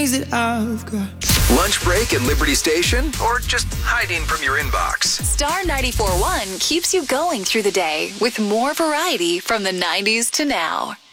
that I've got. Lunch break at Liberty Station, or just hiding from your inbox? Star 94.1 keeps you going through the day with more variety from the 90s to now.